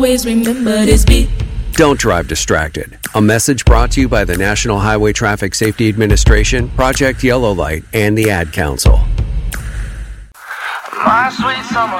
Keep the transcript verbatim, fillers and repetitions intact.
Always remember this beat. Don't drive distracted. A message brought to you by the National Highway Traffic Safety Administration, Project Yellow Light, and the Ad Council. My sweet summer